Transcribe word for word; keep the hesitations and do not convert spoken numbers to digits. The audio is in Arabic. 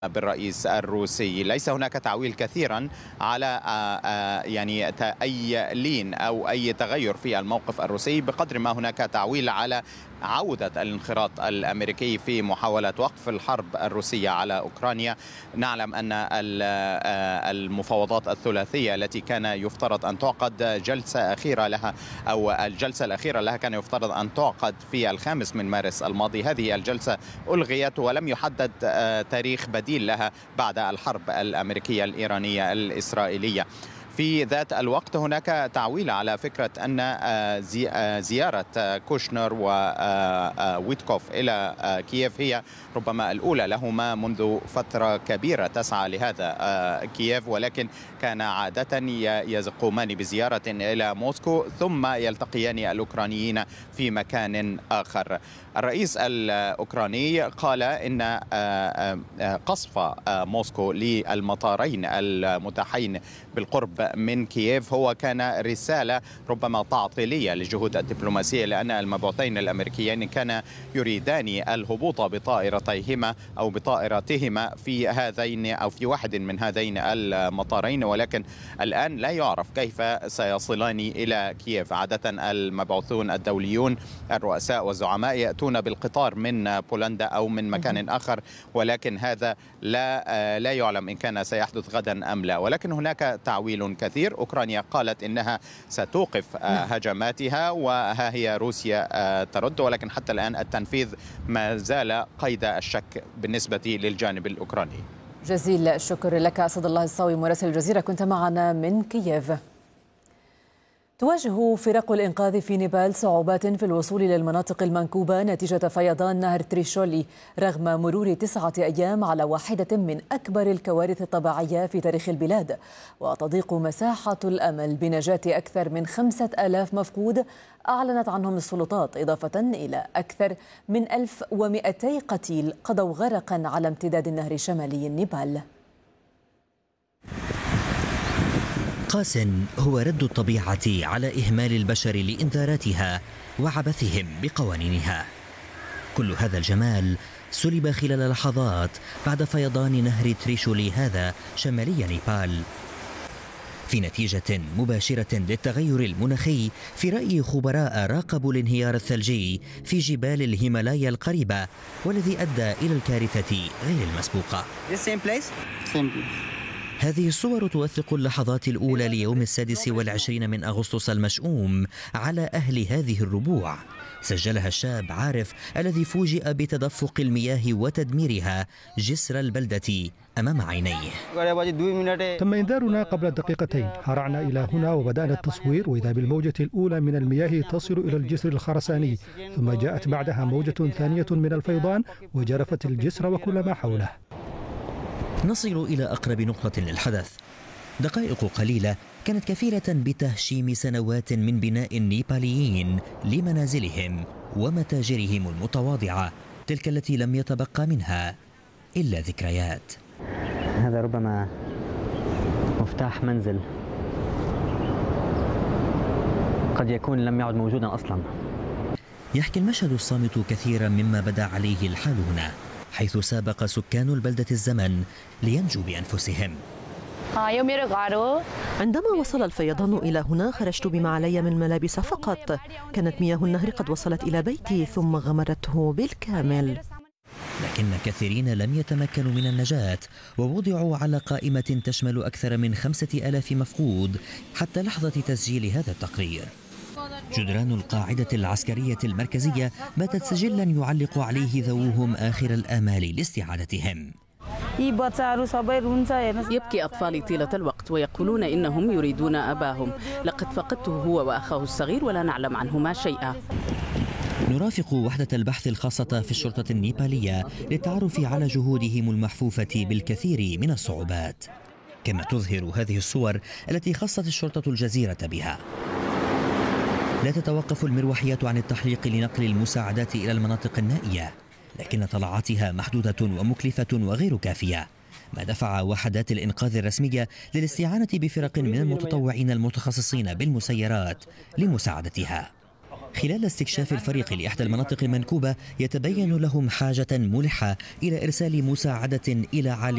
بالرئيس الروسي. ليس هناك تعويل كثيرا على يعني أي لين أو أي تغير في الموقف الروسي، بقدر ما هناك تعويل على عودة الانخراط الأمريكي في محاولة وقف الحرب الروسية على أوكرانيا. نعلم أن المفاوضات الثلاثية التي كان يفترض أن تعقد جلسة أخيرة لها أو الجلسة الأخيرة لها كان يفترض أن تعقد في الخامس من مارس الماضي، هذه الجلسة ألغيت ولم يحدد تاريخ بديل لها بعد الحرب الأمريكية الإيرانية الإسرائيلية. في ذات الوقت هناك تعويل على فكرة أن زيارة كوشنر وويتكوف إلى كييف هي ربما الأولى لهما منذ فترة كبيرة تسعى لهذا كييف، ولكن كان عادة يقومان بزيارة إلى موسكو ثم يلتقيان الأوكرانيين في مكان آخر. الرئيس الأوكراني قال إن قصف موسكو للمطارين المتاحين بالقرب من كييف هو كان رسالة ربما تعطيلية للجهود الدبلوماسية، لأن المبعوثين الأمريكيين كان يريدان الهبوط بطائرتيهما أو بطائرتهما في هذين أو في واحد من هذين المطارين، ولكن الآن لا يعرف كيف سيصلان إلى كييف. عادة المبعوثون الدوليون الرؤساء والزعماء يأتون بالقطار من بولندا أو من مكان آخر، ولكن هذا لا لا يعلم إن كان سيحدث غدا أم لا. ولكن هناك تعويل كثير. أوكرانيا قالت إنها ستوقف هجماتها وها هي روسيا ترد، ولكن حتى الآن التنفيذ ما زال قيد الشك بالنسبة للجانب الأوكراني. جزيل الشكر لك أسد الله الصاوي مراسل الجزيرة، كنت معنا من كييف. تواجه فرق الإنقاذ في نيبال صعوبات في الوصول إلى المناطق المنكوبة نتيجة فيضان نهر تريشولي رغم مرور تسعة أيام على واحدة من أكبر الكوارث الطبيعية في تاريخ البلاد، وتضيق مساحة الأمل بنجاة أكثر من خمسة آلاف مفقود أعلنت عنهم السلطات، إضافة إلى أكثر من ألف ومئتي قتيل قضوا غرقا على امتداد النهر شمالي نيبال. قاس هو رد الطبيعة على إهمال البشر لإنذاراتها وعبثهم بقوانينها. كل هذا الجمال سلب خلال لحظات بعد فيضان نهر تريشولي هذا شمالي نيبال، في نتيجة مباشرة للتغير المناخي في رأي خبراء راقبوا الانهيار الثلجي في جبال الهيمالايا القريبة، والذي أدى إلى الكارثة غير المسبوقة. هذه الصور توثق اللحظات الأولى ليوم السادس والعشرين من أغسطس المشؤوم على أهل هذه الربوع. سجلها الشاب عارف الذي فوجئ بتدفق المياه وتدميرها جسر البلدة أمام عينيه. تم إنذارنا قبل دقيقتين، هرعنا إلى هنا وبدأنا التصوير، وإذا بالموجة الأولى من المياه تصل إلى الجسر الخرساني، ثم جاءت بعدها موجة ثانية من الفيضان وجرفت الجسر وكل ما حوله. نصل إلى أقرب نقطة للحدث. دقائق قليلة كانت كفيلة بتهشيم سنوات من بناء النيباليين لمنازلهم ومتاجرهم المتواضعة، تلك التي لم يتبقى منها إلا ذكريات. هذا ربما مفتاح منزل قد يكون لم يعد موجودا أصلا. يحكي المشهد الصامت كثيرا مما بدا عليه الحال هنا، حيث سابق سكان البلدة الزمن لينجوا بأنفسهم. عندما وصل الفيضان إلى هنا خرجت بما علي من ملابس فقط، كانت مياه النهر قد وصلت إلى بيتي ثم غمرته بالكامل. لكن كثيرين لم يتمكنوا من النجاة ووضعوا على قائمة تشمل أكثر من خمسة آلاف مفقود حتى لحظة تسجيل هذا التقرير. جدران القاعدة العسكرية المركزية باتت سجلا يعلق عليه ذووهم آخر الآمال لاستعادتهم. يبكي أطفالي طيلة الوقت ويقولون إنهم يريدون أباهم. لقد فقدته هو وأخاه الصغير ولا نعلم عنهما شيئا. نرافق وحدة البحث الخاصة في الشرطة النيبالية للتعرف على جهودهم المحفوفة بالكثير من الصعوبات، كما تظهر هذه الصور التي خصت الشرطة الجزيرة بها. لا تتوقف المروحيات عن التحليق لنقل المساعدات إلى المناطق النائية، لكن طلعاتها محدودة ومكلفة وغير كافية، ما دفع وحدات الإنقاذ الرسمية للاستعانة بفرق من المتطوعين المتخصصين بالمسيرات لمساعدتها. خلال استكشاف الفريق لإحدى المناطق المنكوبة يتبين لهم حاجة ملحة إلى إرسال مساعدة إلى عالي